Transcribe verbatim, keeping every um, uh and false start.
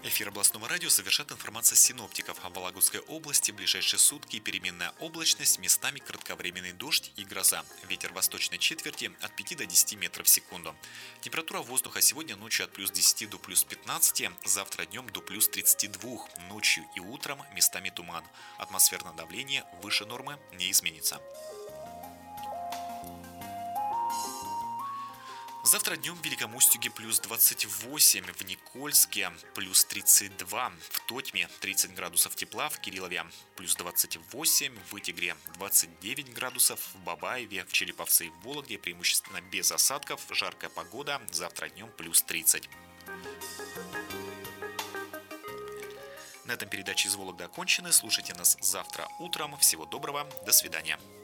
Эфир областного радио завершат информация синоптиков. В Вологодской области в ближайшие сутки переменная облачность, местами кратковременный дождь и гроза. Ветер восточной четверти от пяти до десяти метров в секунду. Температура воздуха сегодня ночью от плюс десяти до плюс пятнадцати, завтра днем до плюс тридцати двух, ночью и утром местами туман. Атмосферное давление выше нормы не изменится. Завтра днем в Великом Устюге плюс двадцать восемь, в Никольске плюс тридцать два, в Тотьме тридцать градусов тепла, в Кириллове плюс двадцать восемь, в Вытегре двадцать девять градусов, в Бабаеве, в Череповце и в Вологде преимущественно без осадков, жаркая погода, завтра днем плюс тридцать. На этом передача из Вологды окончена. Слушайте нас завтра утром. Всего доброго, до свидания.